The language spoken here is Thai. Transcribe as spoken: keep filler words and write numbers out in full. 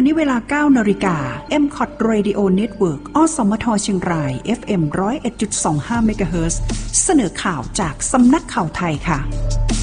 นี้เวลา เก้านาฬิกา เอ็ม ซี โอ ที Radio Network อสมทเชียงราย เอฟ เอ็ม หนึ่งศูนย์เอ็ดจุดสองห้า เมกะเฮิรตซ์ เสนอข่าวจากสำนักข่าวไทยค่ะ